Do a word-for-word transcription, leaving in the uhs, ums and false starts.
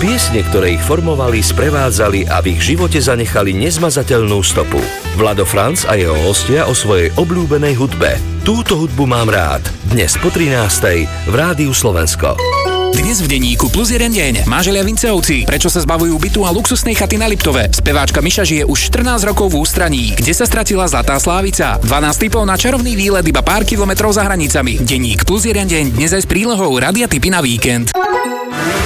Piesne, ktoré ich formovali, sprevádzali a v ich živote zanechali nezmazateľnú stopu. Vlado Franc a jeho hostia o svojej obľúbenej hudbe. Túto hudbu mám rád. Dnes po trinástej v Rádiu Slovensko. Dnes v denníku Plus jeden deň. Manželia Vinceovci, prečo sa zbavujú bytu a luxusnej chaty na Liptove? Speváčka Miša žije už štrnásť rokov v ústraní. Kde sa stratila Zlatá Slávica? dvanásť tipov na čarovný výlet iba pár kilometrov za hranicami. Denník Plus jeden deň dnes aj s prílohou Radia tipy na víkend.